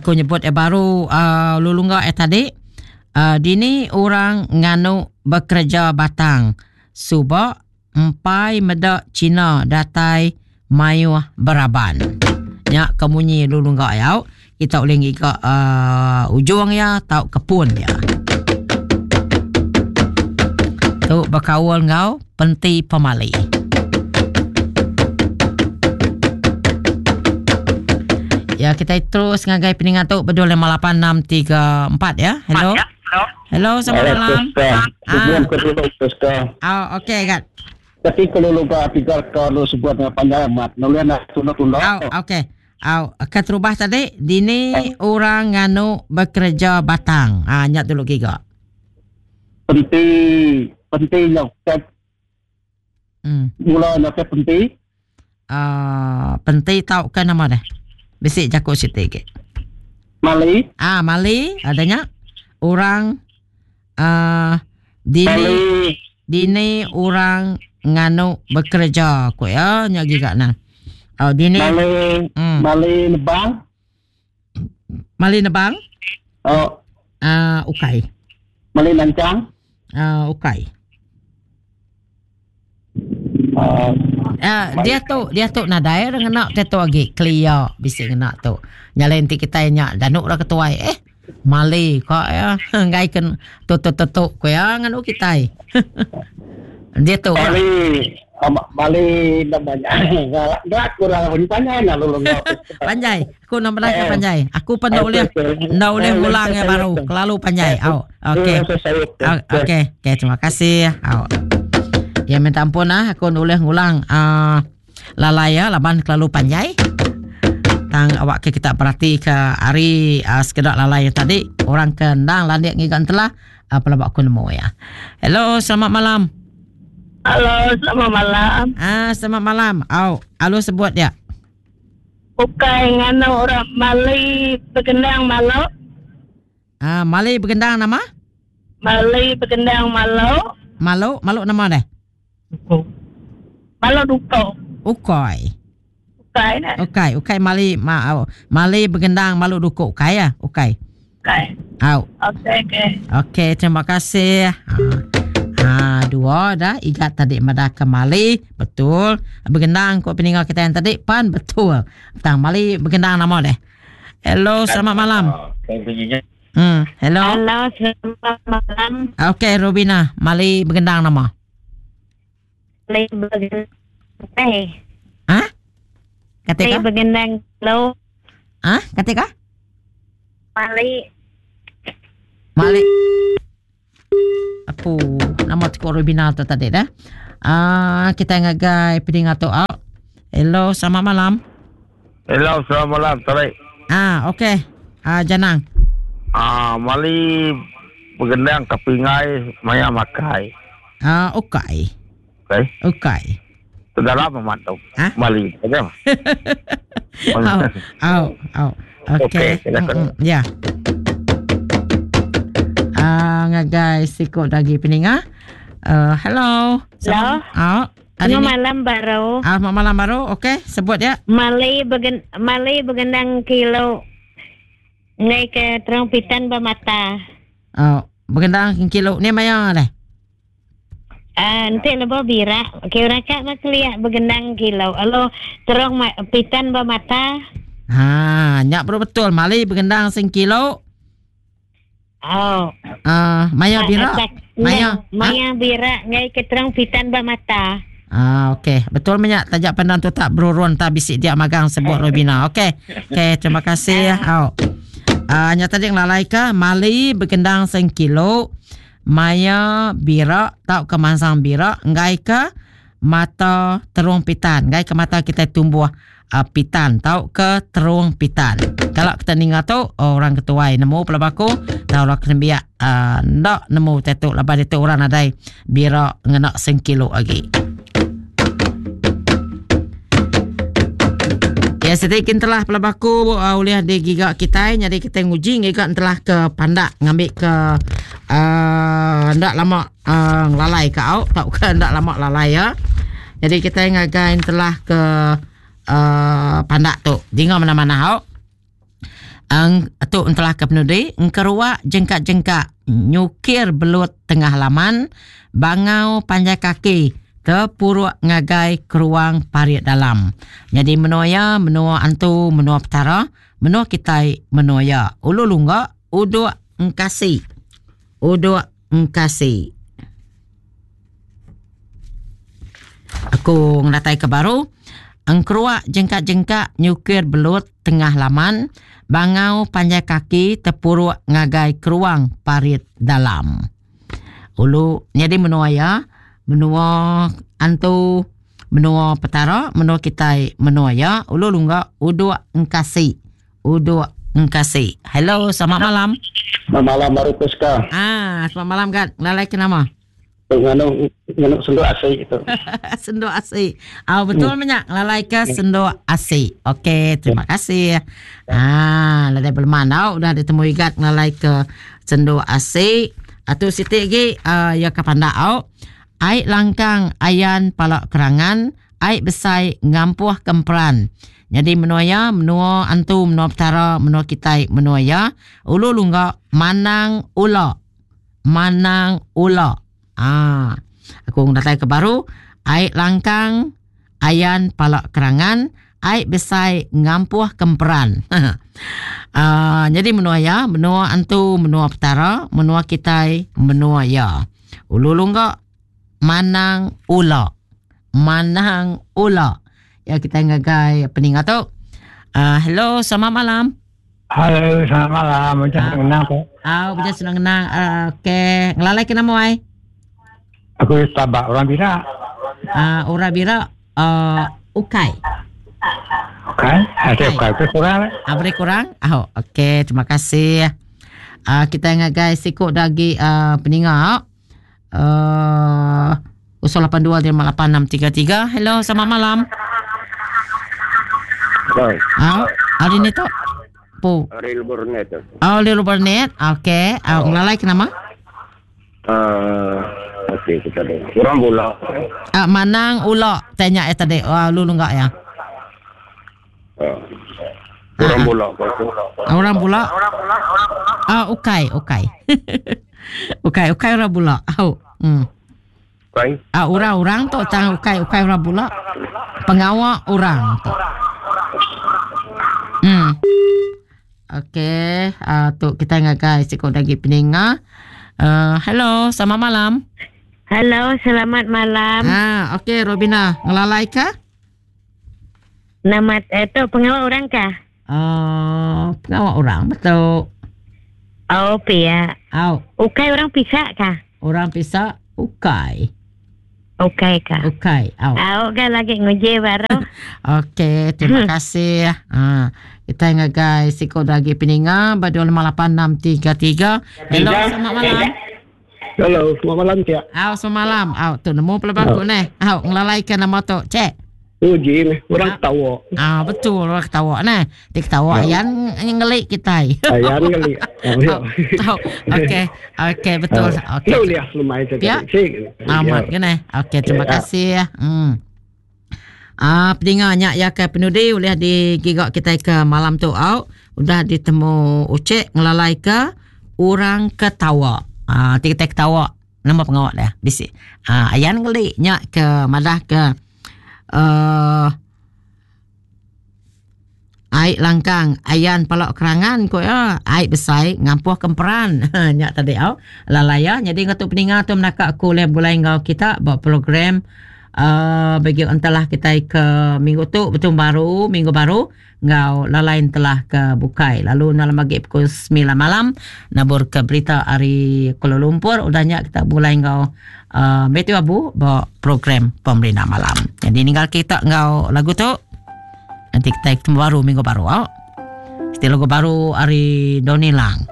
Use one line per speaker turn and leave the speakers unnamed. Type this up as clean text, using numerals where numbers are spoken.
aku nyebut baru lulungga tadi. Dini orang nganu bekerja batang. Subak empai medak Cina datai mayu beraban. Nya kemunyi lulungga yau. Kita boleh ngika ujung ya tau kepun ya. Tu berkawal ngau penti pemali. Ya, kita terus ngagai peningat tu berdua 58634 ya. Hello. Hello, selamat malam. Okey, Gat.
Tapi kalau lupa pikir kalau sebuat panjang mat, nulian nak tunda-tunda.
Okey. Keterubah tadi, dini orang nganu bekerja batang. Nyak dulu giga. Penting nak mula nak penting. Penting tahu kan nama dah. Bisik jakut sikit.
Mali.
Mali adanya orang dini orang nganu bekerja ko ya nya giga na. Dini Mali nebang. Mali nebang? Ukai.
Mali lancang?
Ukai. Dia tu nadai dengan nak tu lagi clear bising nak tu nyalain ti kita nya danuk ra ketuai Mali kok ya ngai kan tu ko ya nganu kita dia tu Mali namanya enggak kurang panjang na lulung panjai aku nak belah panjai aku pun boleh ulang ya baru kelalu panjai okey terima kasih ya minta ampun aku boleh ngulang lalai ya laban kelalu panjai tang awak ke kita perhati ke hari sekedar lalai tadi orang kendang landik ngigan telah pelabak aku nemu ya. Hello, selamat malam.
Halo, selamat malam.
Selamat malam. Halo sebut ya.
Bukan ngano orang Mali bergendang Malo.
Mali bergendang nama?
Mali bergendang Malo.
Malo nama deh.
Malo Duko.
Ukai Mali bergendang Malo Duko. Ukai ya? Ukai. Okey, terima kasih. Dua dah igat tadi madah ke Mali betul bergendang kok peninggal kita yang tadi pan betul tang Mali bergendang nama deh. Hello, selamat malam. Hello,
selamat malam.
Okey, Robina, Mali bergendang nama.
Mali bergendang.
Katika?
Mali bergendang lo.
Katika?
Mali.
Apa nama tu Robina tu tadi dah. Kita ngagai peding atau out. Hello, selamat malam.
Hello, selamat malam. Tarik.
Okey. Janang.
Mali bergendang kepingai maya makai.
Ukai.
Sudah lama mantap. Mali.
Okey. Ya. Ngagai sikut lagi peninga. Hello.
Selamat malam baru.
Malam baru. Okey, sebut ya.
Mali bergendang kilo. Ngai ke trompitan bermata.
Bergendang kilo ni maya dah.
Nanti lebih birak. Kira kak makliak bergendang kilo. Alo terong pitan bermata.
Nyak betul. Mali bergendang sing kilo. Maya birak.
Maya birak ngai keterang pitan bermata.
Okey. Betul menyak tajak pandang tu tak berurun tak bisik dia magang sebut Robina. Okey, terima kasih. Nya tadi ngelalai ke Mali bergendang sing kilo. Maya birak tau ke mansang birak ngai ke mata terung pitan. Ngai ke mata kita tumbuh pitan tau ke terung pitan. Kalau kita ningat tu orang ketuai nemu pelabaku tahu lah kena biak ndak nemu tetuk lepas itu orang adai birak ngenak sing kilo lagi. Ya sedikit telah pelabaku oleh di gigak kita jadi kita nguji gigak telah ke pandak ngambil ke ndak lama lalai ke au tak ke ndak lama lalai ya. Jadi kita ngagain telah ke pandak tu. Dengar mana-mana au. Ang tu telah ke penudi engkeruak jengkak-jengkak nyukir belut tengah laman bangau panjai kaki terpuruk ngagai keruang parit dalam. Jadi menua antu menua petara menua kitai menua ulu lunga uduk engkasi aku ngelatai ke baru engkeruak jengkak-jengkak nyukir belut tengah laman bangau panjai kaki terpuruk ngagai keruang parit dalam. Ulu jadi menua antu menua petara menua kitai menua ulu lungga uduk engkasi. Hello, selamat malam.
Selamat malam baru Puska.
Selamat malam kan. Lalai ke nama?
Nganu sendok asik itu.
Sendok asik. Betul banyak lalai ke sendok asik. Okey, terima kasih. Lalai Pelman udah ditemui gat lalai ke sendok asik. Atau sitik lagi ya kapanda ai langkang ayan palak kerangan, ai besai ngampuh kemperan. Jadi menua antu menua petara menua kitai menua ulu lungga manang ula. Aku ngatai ke baru ai langkang ayan palak kerangan, ai besai ngampuh kemperan. Jadi menua antu menua petara menua kitai menua ulu lungga manang ula. Ya kita ngagai peningat tu. Hello, selamat malam.
Halo, selamat malam. Macam senang tu.
Macam senang. Okey, ngelalai ke nama ai?
Aku Tabak orang Bira.
Orang Bira Ukai.
Ukai? Ada Ukai tu kurang.
Beri kurang? Okey, terima kasih. Kita ngagai sikut dagi peningat. Usul 825863. Hello, selamat malam. Hari ni tu?
Real Burnett.
Real Burnett. Okey. Ngelalai ke nama?
Okey, kita ada. Orang bola.
Manang ula. Tanya tadi. Lu enggak ya?
Orang bola.
Orang bola. Ukai. Ukai orang bola.
Ukai?
Orang tu tang ukai orang bola. Pengawal orang tu. Okey, tu kita ngagai sikut dagi peninga. Hello, selamat malam.
Halo, selamat malam.
Okey Robina, ngelalai kah?
Nama itu pengawal orang kah?
Pengawal orang, betul.
Pia. Ukai orang pisah kah?
Orang pisah, ukai.
Ukai kah?
Ukai.
Kan lagi nguji baru.
Okey, terima kasih. Kita ngagai sikut dagi peninga badu 58633. Hello, selamat malam.
Hello, selamat malam Cik.
Selamat malam. Tu nemu pula bagus ni. Ngelalai ke nama tu, Cik?
Uji ni, orang ketawa.
Betul, orang ketawa ni. Dia ketawa yang ngelik kita.
Yang ngelik.
Okey, betul. Okey.
Lu lihat lumayan cik.
Amat gini. Okey, terima kasih. Pendengarnya ya ke penudi boleh digigak kita ke malam tu udah ditemu Ucik ngelalai ke orang ketawa. Kita ketawa nama pengawal dah bisik. Ayan ngelik nyak ke madah ke ai langkang ayan palak kerangan ko ai besai ngampuh kemperan nyak tadi lalaya jadi ngatu pendengar tu menakak aku boleh ngau kita buat program bagi antalah kita ke minggu tu betul baru minggu baru ngau lalain telah ke bukai lalu dalam pagi pukul 9 malam nabur ke berita hari Kuala Lumpur udahnya kita mulai ngau betu abu bawa program pemerintah malam jadi tinggal kita ngau lagu tu nanti kita ketemu baru minggu baru lagu baru hari Donilang